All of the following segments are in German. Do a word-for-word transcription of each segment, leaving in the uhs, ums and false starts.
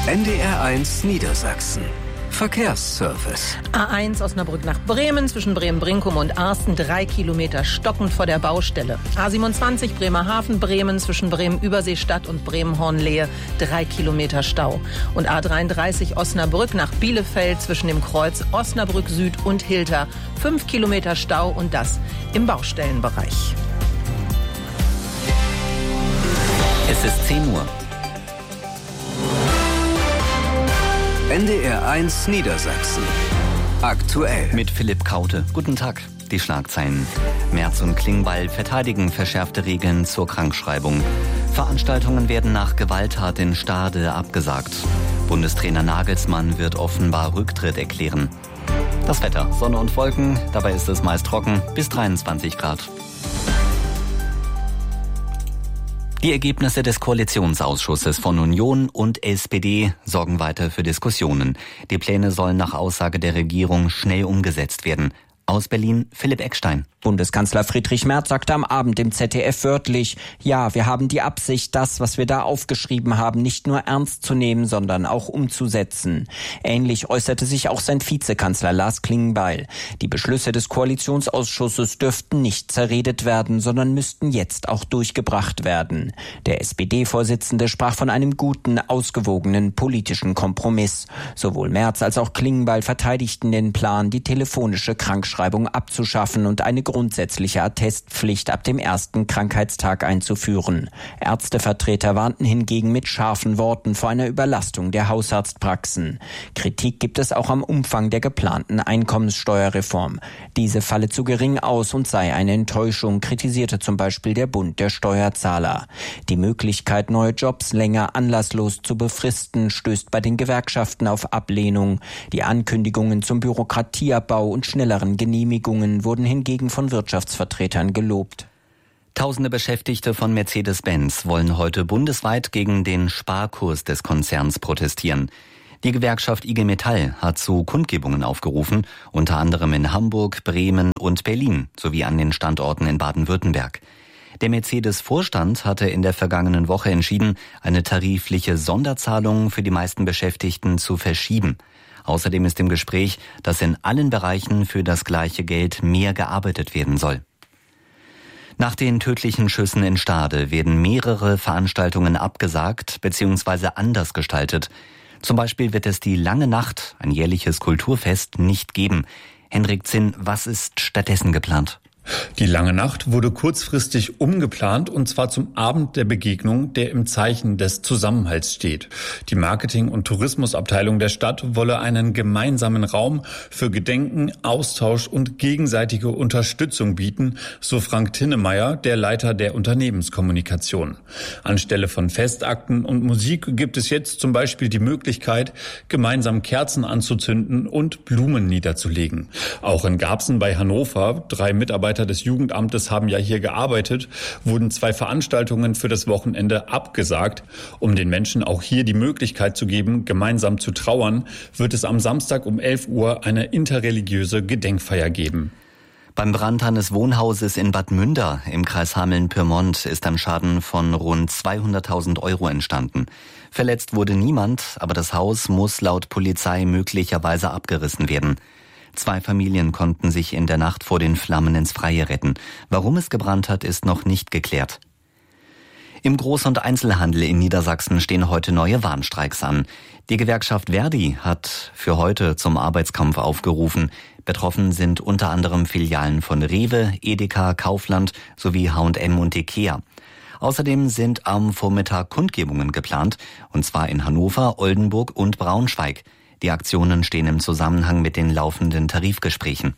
N D R eins Niedersachsen. Verkehrsservice. A eins Osnabrück nach Bremen, zwischen Bremen-Brinkum und Arsten, drei Kilometer stockend vor der Baustelle. A siebenundzwanzig Bremerhaven, Bremen, zwischen Bremen-Überseestadt und Bremen-Hornlehe, drei Kilometer Stau. Und A dreiunddreißig Osnabrück nach Bielefeld, zwischen dem Kreuz Osnabrück Süd und Hilter, fünf Kilometer Stau und das im Baustellenbereich. Es ist zehn Uhr. N D R eins Niedersachsen. Aktuell. Mit Philipp Kaute. Guten Tag. Die Schlagzeilen. Merz und Klingbeil verteidigen verschärfte Regeln zur Krankschreibung. Veranstaltungen werden nach Gewalttat in Stade abgesagt. Bundestrainer Nagelsmann wird offenbar Rücktritt erklären. Das Wetter. Sonne und Wolken. Dabei ist es meist trocken. Bis dreiundzwanzig Grad. Die Ergebnisse des Koalitionsausschusses von Union und S P D sorgen weiter für Diskussionen. Die Pläne sollen nach Aussage der Regierung schnell umgesetzt werden. Aus Berlin Philipp Eckstein. Bundeskanzler Friedrich Merz sagte am Abend im Z D F wörtlich, ja, wir haben die Absicht, das, was wir da aufgeschrieben haben, nicht nur ernst zu nehmen, sondern auch umzusetzen. Ähnlich äußerte sich auch sein Vizekanzler Lars Klingbeil. Die Beschlüsse des Koalitionsausschusses dürften nicht zerredet werden, sondern müssten jetzt auch durchgebracht werden. Der S P D-Vorsitzende sprach von einem guten, ausgewogenen politischen Kompromiss. Sowohl Merz als auch Klingbeil verteidigten den Plan, die telefonische Krankschreibung abzuschaffen und eine grundsätzliche Attestpflicht ab dem ersten Krankheitstag einzuführen. Ärztevertreter warnten hingegen mit scharfen Worten vor einer Überlastung der Hausarztpraxen. Kritik gibt es auch am Umfang der geplanten Einkommenssteuerreform. Diese falle zu gering aus und sei eine Enttäuschung, kritisierte zum Beispiel der Bund der Steuerzahler. Die Möglichkeit, neue Jobs länger anlasslos zu befristen, stößt bei den Gewerkschaften auf Ablehnung. Die Ankündigungen zum Bürokratieabbau und schnelleren Genehmigungen wurden hingegen von Wirtschaftsvertretern gelobt. Tausende Beschäftigte von Mercedes-Benz wollen heute bundesweit gegen den Sparkurs des Konzerns protestieren. Die Gewerkschaft I G Metall hat zu Kundgebungen aufgerufen, unter anderem in Hamburg, Bremen und Berlin sowie an den Standorten in Baden-Württemberg. Der Mercedes-Vorstand hatte in der vergangenen Woche entschieden, eine tarifliche Sonderzahlung für die meisten Beschäftigten zu verschieben. Außerdem ist im Gespräch, dass in allen Bereichen für das gleiche Geld mehr gearbeitet werden soll. Nach den tödlichen Schüssen in Stade werden mehrere Veranstaltungen abgesagt bzw. anders gestaltet. Zum Beispiel wird es die Lange Nacht, ein jährliches Kulturfest, nicht geben. Henrik Zinn, was ist stattdessen geplant? Die Lange Nacht wurde kurzfristig umgeplant, und zwar zum Abend der Begegnung, der im Zeichen des Zusammenhalts steht. Die Marketing- und Tourismusabteilung der Stadt wolle einen gemeinsamen Raum für Gedenken, Austausch und gegenseitige Unterstützung bieten, so Frank Tinnemeyer, der Leiter der Unternehmenskommunikation. Anstelle von Festakten und Musik gibt es jetzt zum Beispiel die Möglichkeit, gemeinsam Kerzen anzuzünden und Blumen niederzulegen. Auch in Garbsen bei Hannover, drei Mitarbeiter des Jugendamtes haben ja hier gearbeitet, wurden zwei Veranstaltungen für das Wochenende abgesagt. Um den Menschen auch hier die Möglichkeit zu geben, gemeinsam zu trauern, wird es am Samstag um elf Uhr eine interreligiöse Gedenkfeier geben. Beim Brand eines Wohnhauses in Bad Münder im Kreis Hameln-Pyrmont ist ein Schaden von rund zweihunderttausend Euro entstanden. Verletzt wurde niemand, aber das Haus muss laut Polizei möglicherweise abgerissen werden. Zwei Familien konnten sich in der Nacht vor den Flammen ins Freie retten. Warum es gebrannt hat, ist noch nicht geklärt. Im Groß- und Einzelhandel in Niedersachsen stehen heute neue Warnstreiks an. Die Gewerkschaft Verdi hat für heute zum Arbeitskampf aufgerufen. Betroffen sind unter anderem Filialen von Rewe, Edeka, Kaufland sowie H und M und Ikea. Außerdem sind am Vormittag Kundgebungen geplant, und zwar in Hannover, Oldenburg und Braunschweig. Die Aktionen stehen im Zusammenhang mit den laufenden Tarifgesprächen.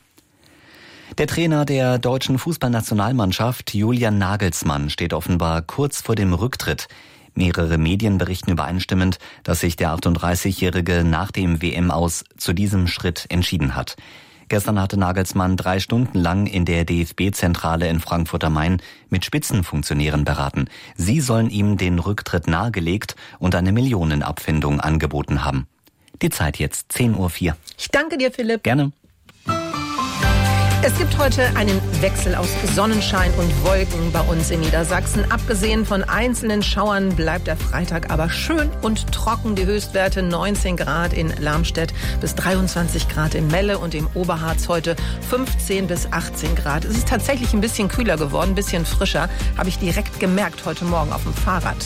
Der Trainer der deutschen Fußballnationalmannschaft, Julian Nagelsmann, steht offenbar kurz vor dem Rücktritt. Mehrere Medien berichten übereinstimmend, dass sich der achtunddreißigjährige nach dem W M-Aus zu diesem Schritt entschieden hat. Gestern hatte Nagelsmann drei Stunden lang in der D F B-Zentrale in Frankfurt am Main mit Spitzenfunktionären beraten. Sie sollen ihm den Rücktritt nahegelegt und eine Millionenabfindung angeboten haben. Die Zeit jetzt zehn Uhr vier. Ich danke dir, Philipp. Gerne. Es gibt heute einen Wechsel aus Sonnenschein und Wolken bei uns in Niedersachsen. Abgesehen von einzelnen Schauern bleibt der Freitag aber schön und trocken. Die Höchstwerte neunzehn Grad in Lamstedt bis dreiundzwanzig Grad in Melle und im Oberharz heute fünfzehn bis achtzehn Grad. Es ist tatsächlich ein bisschen kühler geworden, ein bisschen frischer. Habe ich direkt gemerkt heute Morgen auf dem Fahrrad.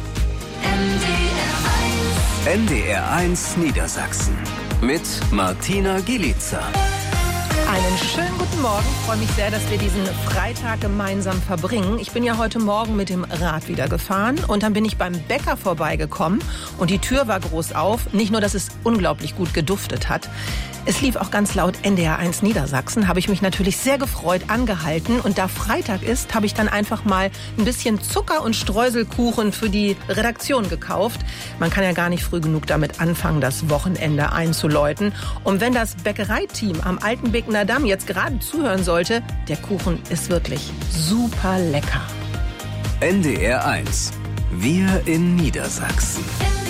N D R eins Niedersachsen mit Martina Gielica. Einen schönen guten Morgen. Ich freue mich sehr, dass wir diesen Freitag gemeinsam verbringen. Ich bin ja heute Morgen mit dem Rad wieder gefahren und dann bin ich beim Bäcker vorbeigekommen und die Tür war groß auf. Nicht nur, dass es unglaublich gut geduftet hat. Es lief auch ganz laut N D R eins Niedersachsen, habe ich mich natürlich sehr gefreut angehalten. Und da Freitag ist, habe ich dann einfach mal ein bisschen Zucker und Streuselkuchen für die Redaktion gekauft. Man kann ja gar nicht früh genug damit anfangen, das Wochenende einzuläuten. Und wenn das Bäckereiteam am Altenbekener Damm jetzt gerade zuhören sollte, der Kuchen ist wirklich super lecker. N D R eins. Wir in Niedersachsen.